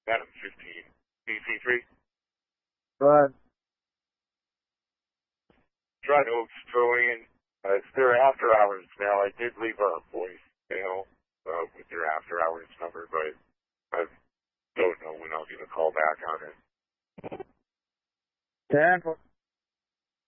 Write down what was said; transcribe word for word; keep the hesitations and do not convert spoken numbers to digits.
Adam fifteen. B C three. But Dry Oaks Towing. Uh, it's their after hours now. I did leave a voicemail uh, with their after hours number, but I don't know when I'll get a call back on it. ten